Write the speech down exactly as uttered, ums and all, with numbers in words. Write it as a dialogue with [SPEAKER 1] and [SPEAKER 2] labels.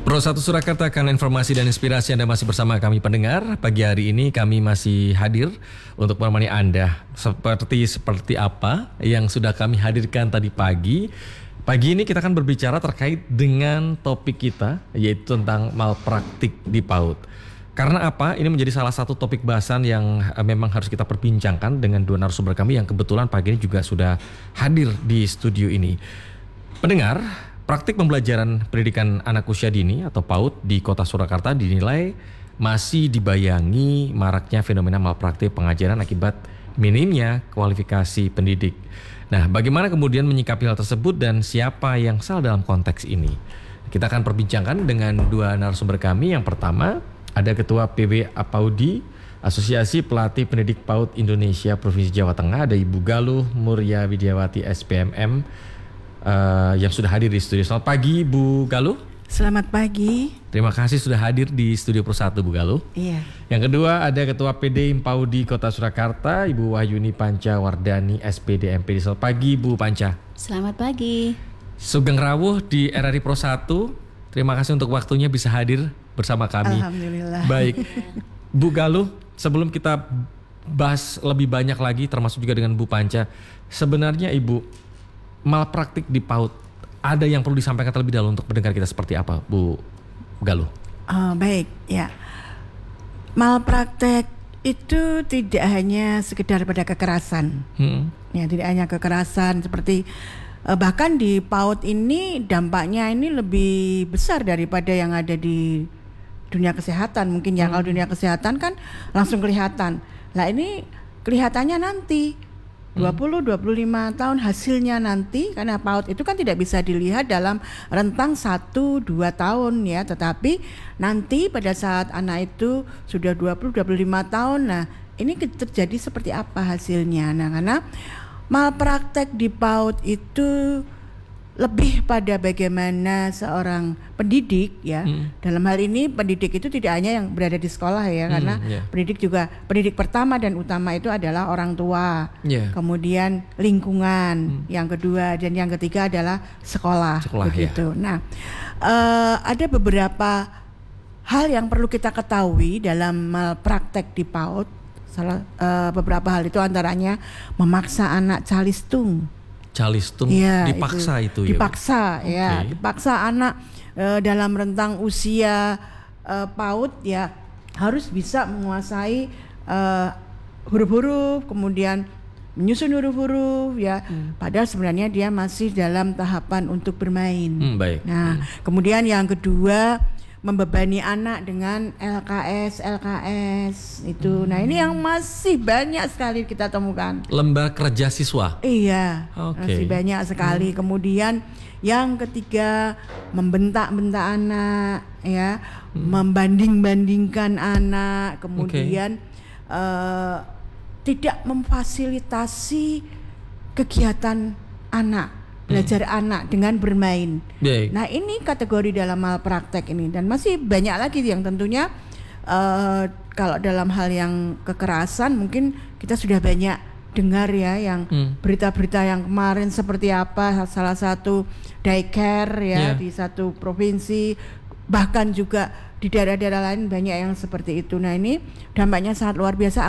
[SPEAKER 1] Pro satu Surakarta, karena informasi dan inspirasi Anda masih bersama kami pendengar. Pagi hari ini kami masih hadir untuk menemani Anda. Seperti seperti apa yang sudah kami hadirkan tadi pagi. Pagi ini kita akan berbicara terkait dengan topik kita, yaitu tentang malpraktik di PAUD. Karena apa? Ini menjadi salah satu topik bahasan yang memang harus kita perbincangkan dengan dua narasumber kami yang kebetulan pagi ini juga sudah hadir di studio ini. Pendengar, praktik pembelajaran pendidikan anak usia dini atau PAUD di Kota Surakarta dinilai masih dibayangi maraknya fenomena malpraktik pengajaran akibat minimnya kualifikasi pendidik. Nah, bagaimana kemudian menyikapi hal tersebut dan siapa yang salah dalam konteks ini? Kita akan perbincangkan dengan dua narasumber kami. Yang pertama, ada Ketua P B APAUDI, Asosiasi Pelatih Pendidik PAUD Indonesia Provinsi Jawa Tengah, ada Ibu Galuh Muria Widiawati S P M M. Uh, yang sudah hadir di studio. Selamat pagi Bu Galuh.
[SPEAKER 2] Selamat pagi.
[SPEAKER 1] Terima kasih sudah hadir di studio Pro satu Bu Galuh.
[SPEAKER 2] Iya.
[SPEAKER 1] Yang kedua ada Ketua P D IMPAUDI Kota Surakarta, Ibu Wahyuni Panca Wardani S P D M P D. Selamat pagi Bu Panca.
[SPEAKER 3] Selamat pagi.
[SPEAKER 1] Sugeng rawuh di R R I Pro satu. Terima kasih untuk waktunya bisa hadir bersama kami.
[SPEAKER 2] Alhamdulillah.
[SPEAKER 1] Baik. Bu Galuh, sebelum kita bahas lebih banyak lagi termasuk juga dengan Bu Panca, sebenarnya Ibu, malpraktik di PAUD, ada yang perlu disampaikan terlebih dahulu untuk pendengar kita seperti apa, Bu Galuh?
[SPEAKER 2] Oh, baik, ya. Malpraktek itu tidak hanya sekedar pada kekerasan, hmm. ya, tidak hanya kekerasan seperti eh, bahkan di PAUD ini dampaknya ini lebih besar daripada yang ada di dunia kesehatan mungkin ya. Hmm. Kalau dunia kesehatan kan langsung kelihatan. Lah ini kelihatannya nanti. dua puluh sampai dua puluh lima tahun hasilnya nanti, karena PAUD itu kan tidak bisa dilihat dalam rentang satu sampai dua tahun ya, tetapi nanti pada saat anak itu sudah dua puluh sampai dua puluh lima tahun, nah ini terjadi seperti apa hasilnya. Nah, karena malpraktek di PAUD itu lebih pada bagaimana seorang pendidik ya, hmm. dalam hal ini pendidik itu tidak hanya yang berada di sekolah ya, hmm, karena yeah. pendidik juga, pendidik pertama dan utama itu adalah orang tua, yeah. kemudian lingkungan, hmm. yang kedua dan yang ketiga adalah sekolah, sekolah begitu. Yeah. Nah, uh, ada beberapa hal yang perlu kita ketahui dalam malpraktek di PAUD. Salah uh, beberapa hal itu antaranya memaksa anak calistung.
[SPEAKER 1] Calistung ya, dipaksa itu, itu
[SPEAKER 2] ya. Dipaksa
[SPEAKER 1] okay.
[SPEAKER 2] ya, dipaksa anak e, dalam rentang usia e, PAUD ya harus bisa menguasai e, huruf-huruf, kemudian menyusun huruf-huruf ya. Hmm. Padahal sebenarnya dia masih dalam tahapan untuk bermain.
[SPEAKER 1] Hmm, baik.
[SPEAKER 2] Nah, hmm. kemudian yang kedua membebani anak dengan L K S, L K S itu. Hmm. Nah, ini yang masih banyak sekali kita temukan.
[SPEAKER 1] Lembar kerja siswa.
[SPEAKER 2] Iya, okay. masih banyak sekali. Hmm. Kemudian yang ketiga membentak-bentak anak, ya, hmm. membanding-bandingkan anak, kemudian okay. uh, tidak memfasilitasi kegiatan anak. Belajar hmm. anak dengan bermain. Baik. Nah, ini kategori dalam malpraktek ini, dan masih banyak lagi yang tentunya uh, kalau dalam hal yang kekerasan mungkin kita sudah banyak dengar ya, yang hmm. berita-berita yang kemarin seperti apa, salah satu daycare ya yeah. di satu provinsi, bahkan juga di daerah-daerah lain banyak yang seperti itu. Nah, ini dampaknya sangat luar biasa.